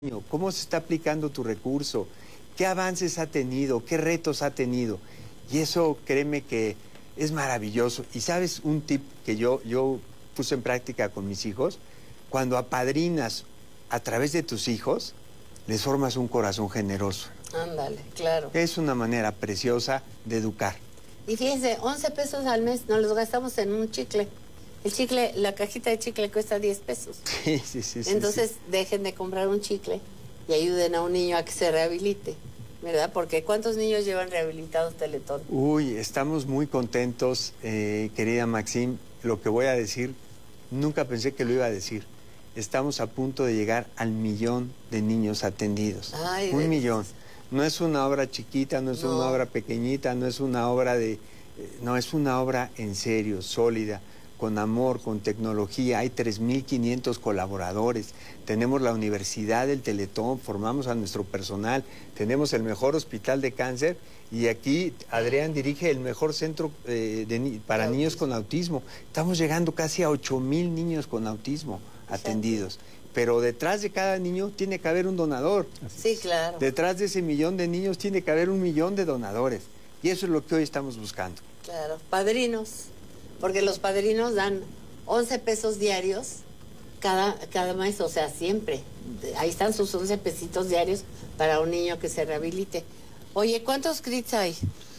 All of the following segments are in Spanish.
cómo se está aplicando tu recurso, qué avances ha tenido, qué retos ha tenido. Y eso, créeme que es maravilloso. Y sabes, un tip que yo puse en práctica con mis hijos, cuando apadrinas a través de tus hijos, les formas un corazón generoso. Ándale, claro. Es una manera preciosa de educar. Y fíjense, 11 pesos al mes nos los gastamos en un chicle. El chicle, la cajita de chicle cuesta 10 pesos. Sí. Entonces, dejen de comprar un chicle y ayuden a un niño a que se rehabilite, ¿verdad? Porque ¿cuántos niños llevan rehabilitados Teletón? Uy, estamos muy contentos, querida Maxim. Lo que voy a decir, nunca pensé que lo iba a decir. Estamos a punto de llegar al 1.000.000 de niños atendidos. Ay, 1.000.000. No es una obra chiquita, no es una obra pequeñita, no es una obra de... no, es una obra en serio, sólida, con amor, con tecnología. Hay 3.500 colaboradores. Tenemos la Universidad del Teletón, formamos a nuestro personal, tenemos el mejor hospital de cáncer y aquí Adrián dirige el mejor centro para niños con autismo. Estamos llegando casi a 8.000 niños con autismo atendidos. Pero detrás de cada niño tiene que haber un donador. Sí, claro. Detrás de ese 1.000.000 de niños tiene que haber 1.000.000 de donadores. Y eso es lo que hoy estamos buscando. Claro, padrinos. Porque los padrinos dan 11 pesos diarios cada mes, o sea, siempre. Ahí están sus 11 pesitos diarios para un niño que se rehabilite. Oye, ¿cuántos CRITs hay?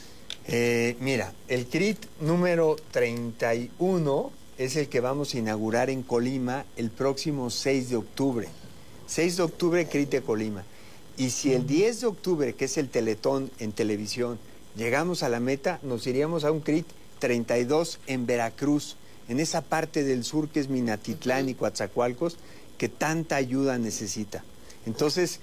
Mira, el CRIT número 31... es el que vamos a inaugurar en Colima el próximo 6 de octubre. 6 de octubre, CRIT de Colima. Y si el 10 de octubre, que es el Teletón en televisión, llegamos a la meta, nos iríamos a un CRIT 32 en Veracruz, en esa parte del sur que es Minatitlán y Coatzacoalcos, que tanta ayuda necesita. Entonces,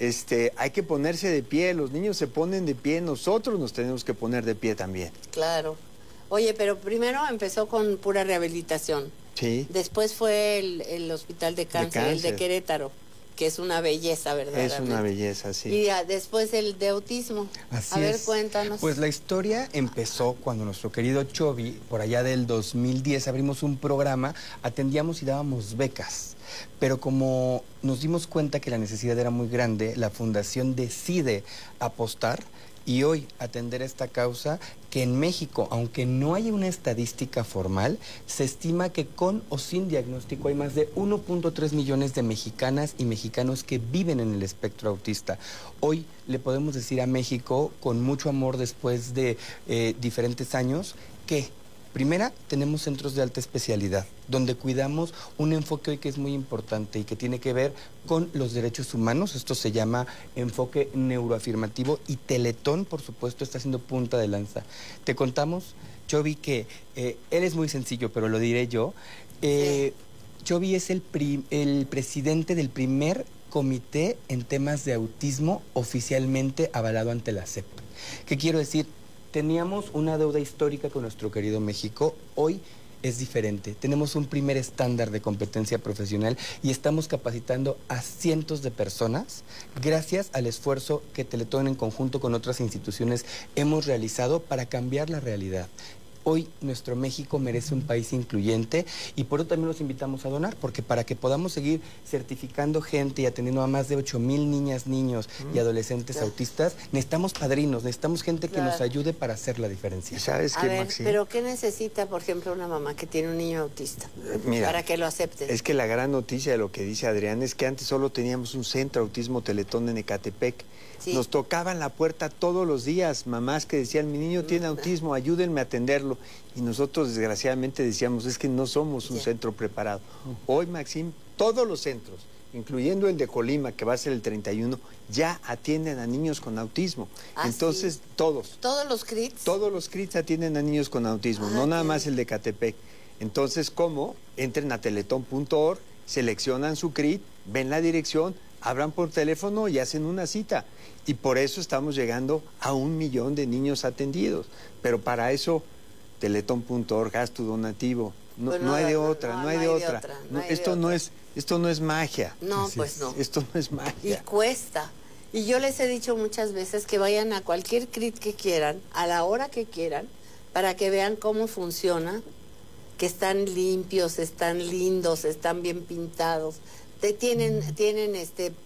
hay que ponerse de pie, los niños se ponen de pie, nosotros nos tenemos que poner de pie también. Claro. Oye, pero primero empezó con pura rehabilitación. Sí. Después fue el Hospital de Cáncer, el de Querétaro, que es una belleza, ¿verdad? Es una belleza, sí. Y después el de autismo. Así a ver, es. cuéntanos. Pues la historia empezó cuando nuestro querido Chovy, por allá del 2010, abrimos un programa, atendíamos y dábamos becas. Pero como nos dimos cuenta que la necesidad era muy grande, la fundación decide apostar y hoy atender esta causa que en México, aunque no hay una estadística formal, se estima que con o sin diagnóstico hay más de 1.3 millones de mexicanas y mexicanos que viven en el espectro autista. Hoy le podemos decir a México, con mucho amor después de diferentes años, que primera, tenemos centros de alta especialidad, donde cuidamos un enfoque hoy que es muy importante y que tiene que ver con los derechos humanos. Esto se llama enfoque neuroafirmativo y Teletón, por supuesto, está siendo punta de lanza. Te contamos, Chovy, que él es muy sencillo, pero lo diré yo. Sí. Chovy es el presidente del primer comité en temas de autismo oficialmente avalado ante la SEP. ¿Qué quiero decir? Teníamos una deuda histórica con nuestro querido México, hoy es diferente. Tenemos un primer estándar de competencia profesional y estamos capacitando a cientos de personas gracias al esfuerzo que Teletón en conjunto con otras instituciones hemos realizado para cambiar la realidad. Hoy nuestro México merece un país incluyente y por eso también los invitamos a donar, porque para que podamos seguir certificando gente y atendiendo a más de 8,000 niñas, niños y adolescentes autistas, necesitamos padrinos, necesitamos gente que nos ayude para hacer la diferencia. ¿Sabes qué, Maxi? Pero ¿qué necesita, por ejemplo, una mamá que tiene un niño autista para que lo acepte? Es que la gran noticia de lo que dice Adrián es que antes solo teníamos un centro autismo Teletón en Ecatepec. Sí. Nos tocaban la puerta todos los días, mamás que decían, mi niño tiene autismo, ayúdenme a atenderlo. Y nosotros, desgraciadamente, decíamos, es que no somos un centro preparado. Hoy, Maxim, todos los centros, incluyendo el de Colima, que va a ser el 31, ya atienden a niños con autismo. Entonces, ¿sí? Todos. ¿Todos los CRITs? Todos los CRITs atienden a niños con autismo, no nada más el de Ecatepec. Entonces, ¿cómo? Entren a teletón.org, seleccionan su CRIT, ven la dirección, hablan por teléfono y hacen una cita. Y por eso estamos llegando a 1.000.000 de niños atendidos. Pero para eso, teletón.org, haz tu donativo. No hay de otra, no hay de otra. Esto no es magia. No, pues no. Esto no es magia. Y cuesta. Y yo les he dicho muchas veces que vayan a cualquier CRIT que quieran, a la hora que quieran, para que vean cómo funciona, que están limpios, están lindos, están bien pintados. Tienen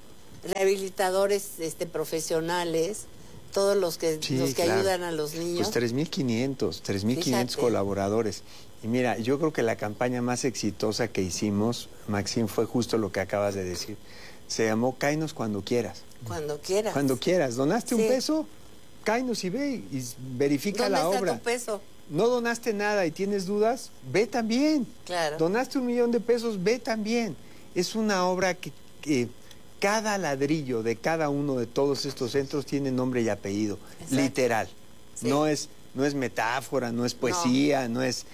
rehabilitadores profesionales, todos los que claro. ayudan a los niños. Pues 3.500 colaboradores. Y mira, yo creo que la campaña más exitosa que hicimos, Maxine, fue justo lo que acabas de decir. Se llamó Cáenos cuando quieras. Cuando quieras. Cuando quieras. ¿Donaste un peso? Cáenos y ve y verifica la obra. ¿Dónde está tu peso? No donaste nada y tienes dudas, ve también. Claro. Donaste 1 millón de pesos, ve también. Es una obra que cada ladrillo de cada uno de todos estos centros tiene nombre y apellido. Exacto. Literal. Sí. No es metáfora, no es poesía, no es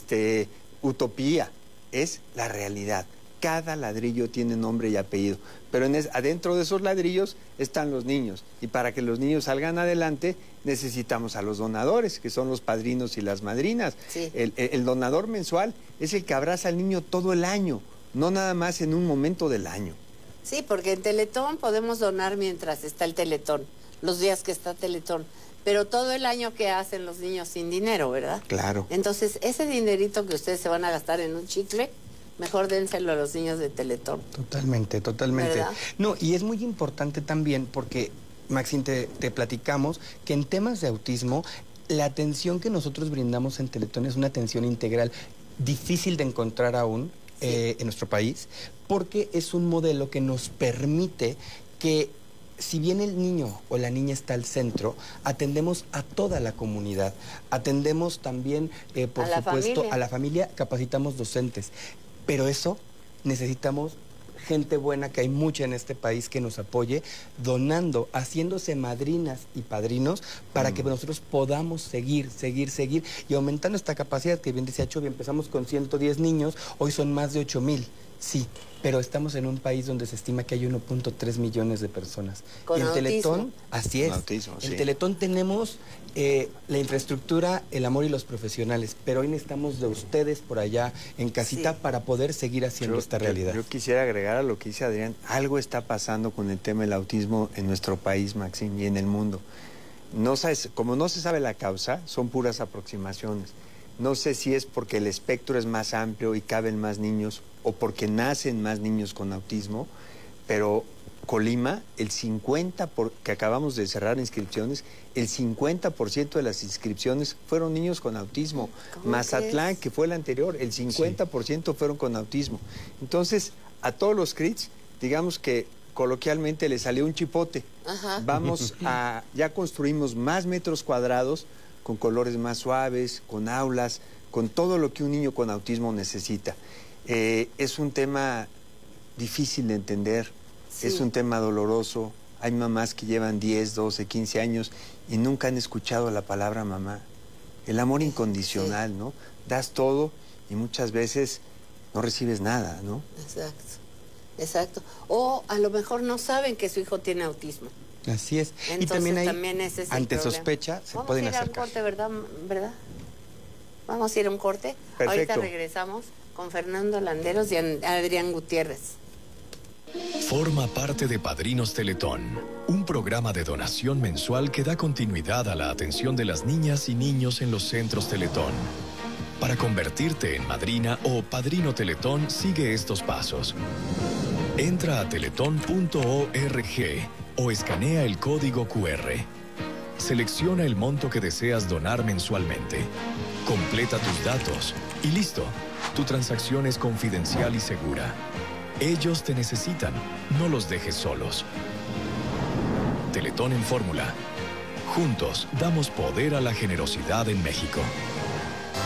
utopía. Es la realidad. Cada ladrillo tiene nombre y apellido. Pero adentro de esos ladrillos están los niños. Y para que los niños salgan adelante, necesitamos a los donadores, que son los padrinos y las madrinas. Sí. El donador mensual es el que abraza al niño todo el año, no nada más en un momento del año. Sí, porque en Teletón podemos donar mientras está el Teletón, los días que está Teletón. Pero todo el año que hacen los niños sin dinero, ¿verdad? Claro. Entonces, ese dinerito que ustedes se van a gastar en un chicle, mejor dénselo a los niños de Teletón. Totalmente. ¿Verdad? No, y es muy importante también porque, Maxine, te platicamos que en temas de autismo, la atención que nosotros brindamos en Teletón es una atención integral difícil de encontrar aún en nuestro país, porque es un modelo que nos permite que, si bien el niño o la niña está al centro, atendemos a toda la comunidad. Atendemos también, por supuesto, a la familia, capacitamos docentes. Pero eso necesitamos gente buena, que hay mucha en este país, que nos apoye, donando, haciéndose madrinas y padrinos para que nosotros podamos seguir y aumentando esta capacidad, que bien decía Chovy, empezamos con 110 niños, hoy son más de 8,000. Sí, pero estamos en un país donde se estima que hay 1.3 millones de personas. Con y en autismo. Teletón, así es. En Teletón tenemos la infraestructura, el amor y los profesionales, pero hoy necesitamos de ustedes por allá en casita para poder seguir haciendo esta realidad. Yo quisiera agregar a lo que dice Adrián, algo está pasando con el tema del autismo en nuestro país, Maxine, y en el mundo. Como no se sabe la causa, son puras aproximaciones. No sé si es porque el espectro es más amplio y caben más niños o porque nacen más niños con autismo, pero Colima, que acabamos de cerrar inscripciones, el 50% de las inscripciones fueron niños con autismo. Mazatlán, que fue el anterior, el 50% fueron con autismo. Entonces, a todos los CRITs, digamos que coloquialmente le salió un chipote. Ajá. Ya construimos más metros cuadrados, con colores más suaves, con aulas, con todo lo que un niño con autismo necesita. Es un tema difícil de entender, es un tema doloroso. Hay mamás que llevan 10, 12, 15 años y nunca han escuchado la palabra mamá. El amor incondicional, ¿no? Das todo y muchas veces no recibes nada, ¿no? Exacto. O a lo mejor no saben que su hijo tiene autismo. Así es. Entonces, y también hay, ese es ante problema. sospecha, se pueden acercar. Vamos a ir a un corte, ¿verdad? Vamos a ir a un corte. Perfecto. Ahorita regresamos con Fernando Landeros y Adrián Gutiérrez. Forma parte de Padrinos Teletón, un programa de donación mensual que da continuidad a la atención de las niñas y niños en los centros Teletón. Para convertirte en madrina o padrino Teletón, sigue estos pasos. Entra a teletón.org o escanea el código QR. Selecciona el monto que deseas donar mensualmente. Completa tus datos y listo. Tu transacción es confidencial y segura. Ellos te necesitan, no los dejes solos. Teletón en fórmula. Juntos damos poder a la generosidad en México.